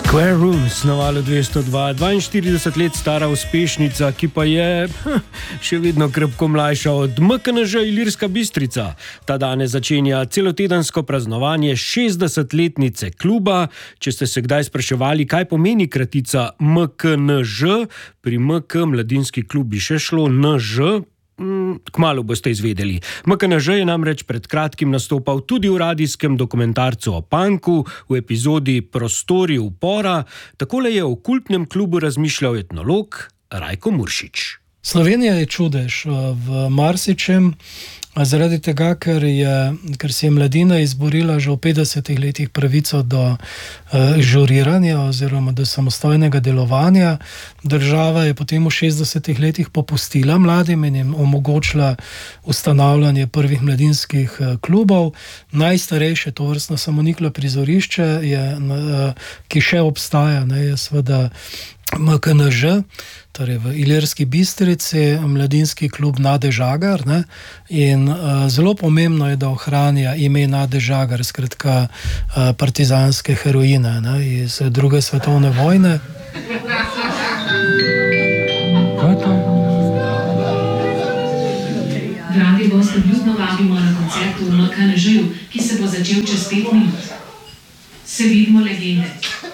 Square Rooms na valu 202, 42 let stara uspešnica, ki pa je še vedno krepko mlajša od MKNŽ Ilirska Bistrica. Ta danes začenja celotedensko praznovanje 60-letnice kluba. Če ste se kdaj spraševali, kaj pomeni kratica MKNŽ, pri MK mladinski klub bi še šlo, NŽ, kmalu boste izvedeli. MKNŽ je namreč pred kratkim nastopal tudi v radijskem dokumentarcu o punku v epizodi Prostori upora. Takole je o kultnem klubu razmišljal etnolog Rajko Muršič. Slovenija je čudež v marsičem, zaradi tega, ker se je mladina izborila že v 50 letih pravico do žuriranja oziroma do samostojnega delovanja. Država je potem v 60 letih popustila mladim in jim omogočila ustanavljanje prvih mladinskih klubov. Najstarejše tovrstno samoniklo prizorišče, ki še obstaja, je seveda MKNŽ, torej v Ilirski Bistrici, mladinski klub Nade Žagar, in zelo pomembno je, da ohranja ime Nade Žagar, skratka partizanske heroine iz druge svetovne vojne. Kaj je to? Dragi gosti, ljubno vabimo na koncertu v MKNŽ-ju, ki se bo začel čez 5 minut. Se vidimo legende.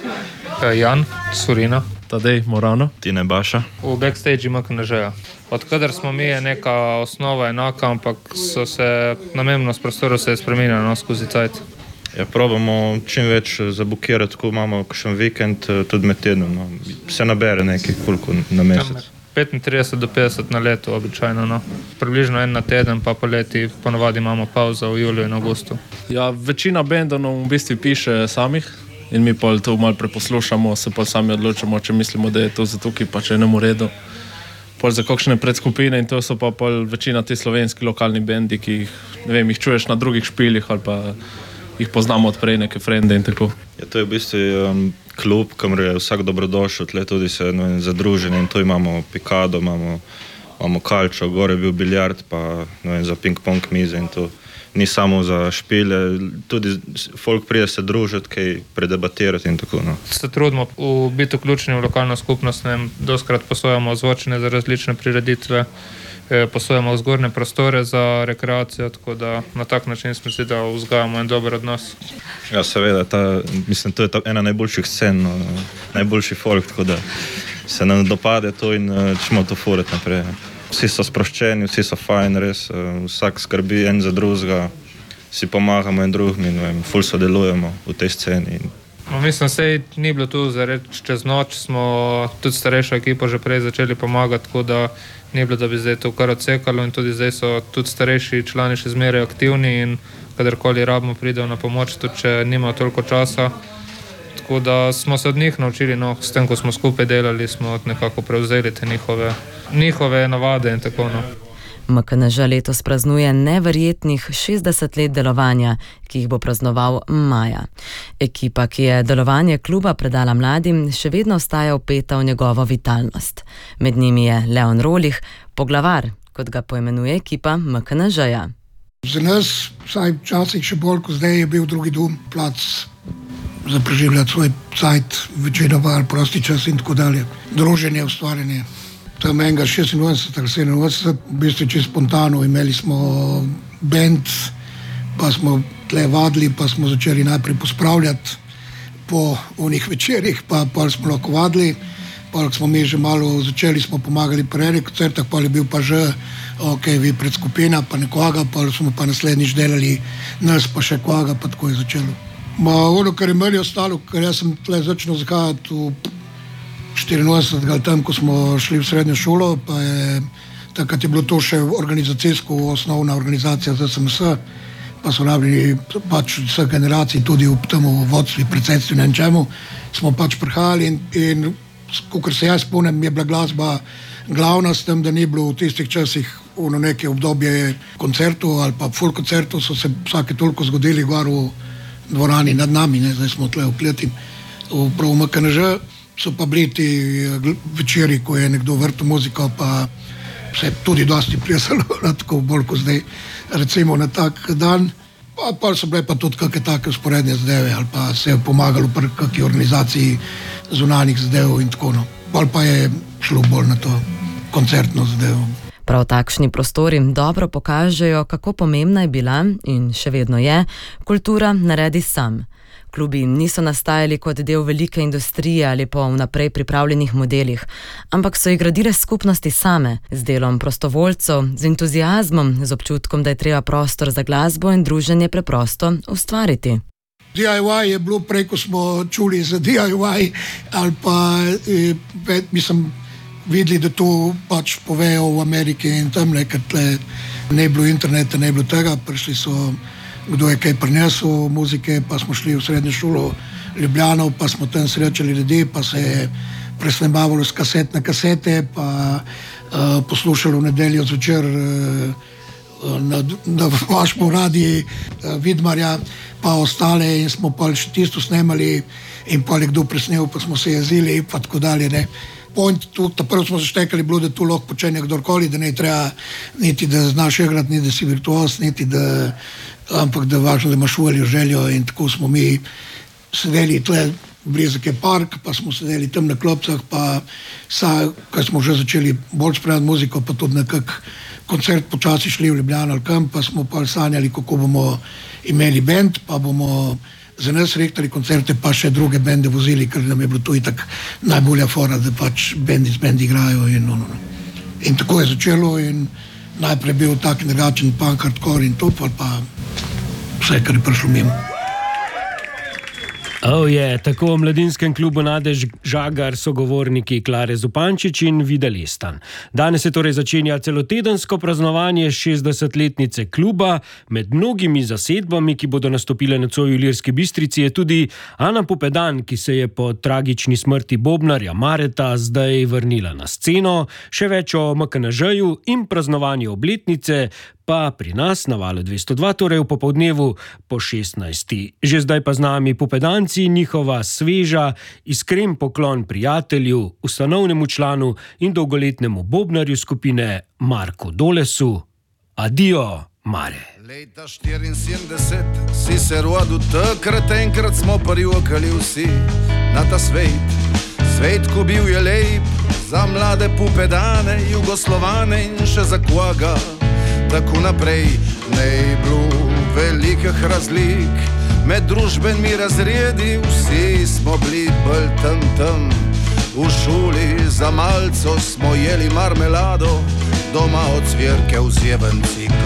Jan Surina, Tadej Morano, Tine Baša. V backstage MKNŽ-ja. Odkadar smo mi, je neka osnova enaka, ampak namembnost prostora se je spremenila skozi cajt. Ja, probamo čim več zabukirati, ko imamo kakšen vikend, tudi med tednom. Se nabere nekaj koliko na mesec. 35 do 50 na leto običajno. Približno en na teden, pa poleti ponovadi imamo pauzo v juliju in avgustu. Ja, večina bendov v bistvu piše samih in mi pa to malo preposlušamo, se pa sami odločamo, če mislimo, da je to za tukaj, pa če je nam v redu. Pol za kakšne predskupine in to so pa pol večina ti slovenski lokalni bendi, ki jih čuješ na drugih špilih ali pa jih poznamo od prej neke frende in tako. Ja, to je v bistvu klub, kamor je vsak dobrodošel, tle tudi se zadruženi in tu imamo pikado, imamo kalčo, gore je bil biljard, pa za ping-pong mize in to. Ni samo za špile, tudi folk pride se družiti, kaj predebatirati in tako. Se trudimo biti vključeni v lokalno skupnost, doskrat posojamo zvočne za različne prireditve, posojamo zgornje prostore za rekreacijo, tako da na tak način smo si, da vzgajamo en dober odnos. Ja, seveda, to je ena najboljših scen, najboljši folk, tako da se nam dopade to in čemo to furati naprej. Vsi so sproščeni, vsi so fajn, res, vsak skrbi en za drugega, si pomagamo en drugim in ful sodelujemo v tej sceni. Mislim, sej ni bilo tu za reči čez noč, smo tudi starejšo ekipo že prej začeli pomagati, tako da ni bilo, da bi zdaj to kar odsekalo in tudi zdaj so tudi starejši člani še zmeraj aktivni in kadarkoli rabimo pridejo na pomoč, tudi če nimajo toliko časa. Tako da smo se od njih naučili, s tem, ko smo skupaj delali, smo nekako prevzeli te njihove navade in tako. MKNŽ letos praznuje neverjetnih 60 let delovanja, ki jih bo praznoval maja. Ekipa, ki je delovanje kluba predala mladim, še vedno ostaja vpeta v njegovo vitalnost. Med njimi je Leon Rolih, poglavar, kot ga poimenuje ekipa MKNŽ-ja. Za nas, vsaj včasih še bolj kot zdaj, je bil drugi dom, plac za preživljati svoj cajt, večerova ali prosti čas in tako dalje. Druženje, ustvarjanje. Tam enega 86 ali 87, v bistvu čisto spontano, imeli smo band, pa smo tle vadili, pa smo začeli najprej pospravljati po onih večerih, pa smo lahko vadili, pa smo mi že malo začeli, smo pomagali pri enih koncertah, pa je bil pa že, vi predskupina, pa nekoga, pa smo pa naslednjič delali nas, pa še koga, pa tako je začelo. Ono, kar je meni ostalo, ker jaz sem tle začel zahajati v 84 ali tam, ko smo šli v srednjo šolo, pa takrat je bilo to še organizacijsko osnovna organizacija ZSMS, pa so rabili pač vseh generacij, tudi v tem vodstvi, predsedstvu, ne čemu, smo pač prihajali in kakor se jaz spomnim, je bila glasba glavna s tem, da ni bilo v tistih časih neke obdobje koncertov ali pa full koncertov, so se vsake toliko zgodili gor v dvorani nad nami, zdaj smo tle vpleti v MKNŽ. So pa bili ti večeri, ko je nekdo vrtel muziko, pa se je tudi dosti plesalo, tako bolj kot zdaj. Recimo na tak dan Pa so bile pa tudi kakšne take usporedne zadeve, ali pa se je pomagalo pri kakšni organizaciji zunanjih zadev in tako naprej. Pa je šlo bolj na to koncertno zadevo. Prav takšni prostori dobro pokažejo, kako pomembna je bila in še vedno je kultura naredi sam. Klubi niso nastajali kot del velike industrije ali po vnaprej pripravljenih modelih, ampak so jih gradile skupnosti same, z delom prostovoljcev, z entuziazmom, z občutkom, da je treba prostor za glasbo in druženje preprosto ustvariti. DIY je bilo prej, ko smo čuli za DIY, ali pa mislim, videli, da to pač povejo v Ameriki in tamle, ker tle ne je bilo interneta, ne je bilo tega, prišli so, kdo je kaj prinesel muzike, pa smo šli v srednjo šolo Ljubljano, pa smo tam srečali ljudi, pa se je presnemavalo z kaset na kasete, pa poslušalo v nedeljo zvečer na vašem radiju Vidmarja, pa ostale in smo pa še tisto snemali in pa je kdo presnel, pa smo se jezili in pa tako dalje, ne. Point tu, prvo smo zaštekali bilo, da tu lahko počenje kdorkoli, da ne treba niti da znaš igrati, niti da si virtuoz, niti da, ampak da važno, da imaš voljo, željo in tako smo mi sedeli tle blizak je park, pa smo sedeli tam na klopcah, pa kaj smo že začeli bolj spremljati muziko, pa tudi na kak koncert počasi šli v Ljubljano ali kam, pa smo pa sanjali, kako bomo imeli bend, pa bomo za nas rektali koncerte, pa še druge bende vozili, ker nam je bilo to itak najbolja fora, da pač bendi z bendi igrajo in tako je začelo in najprej bil tak drugačen punk, hardcore in to, pa vse, kar je prišlo mimo. Tako v mladinskem klubu Nade Žagar sogovorniki Klare Zupančič in Vida Lestan. Danes se torej začenja celotedensko praznovanje 60-letnice kluba. Med mnogimi zasedbami, ki bodo nastopile nocoj v Ilirski Bistrici, je tudi Ana Pupedan, ki se je po tragični smrti bobnarja Mareta zdaj vrnila na sceno. Še več o MKNŽ-ju in praznovanju obletnice pa pri nas na Valu 202, torej v popoldnevu po 16. Že zdaj pa z nami Pupedanci, njihova sveža, iskren poklon prijatelju, ustanovnemu članu in dolgoletnemu bobnarju skupine Marku Dolesu. Adijo, Mare. Leta 74 si se rodil, takrat enkrat smo privokali vsi na ta svet. Svet, ko bil je lep za mlade Pupedane, Jugoslovane in še za koga. Tako naprej, ne je bilo velikih razlik med družbenimi razredi, vsi smo bili bolj tam. V šoli za malco smo jeli marmelado, doma od cvirke v zjebanci.